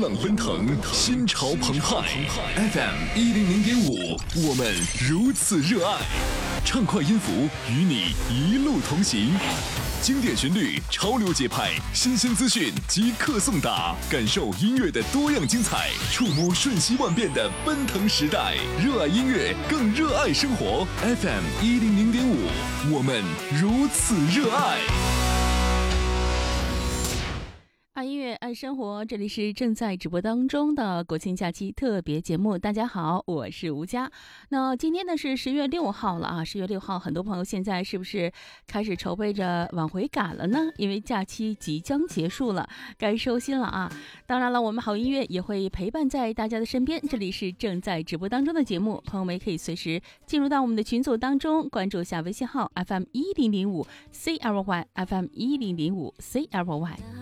浪奔腾，心潮澎湃。FM100.5，我们如此热爱。畅快音符与你一路同行，经典旋律，潮流节拍，新鲜资讯即刻送达，感受音乐的多样精彩，触摸瞬息万变的奔腾时代。热爱音乐，更热爱生活。FM100.5，我们如此热爱。 爱音乐爱生活，这里是正在直播当中的国庆假期特别节目。大家好，我是吴佳。那今天呢是10月6号了啊，10月6号，很多朋友现在是不是开始筹备着往回赶了呢？因为假期即将结束了，该收心了啊。当然了，我们好音乐也会陪伴在大家的身边。这里是正在直播当中的节目，朋友们可以随时进入到我们的群组当中，关注下微信号 FM100.5 CLY FM100.5 CLY。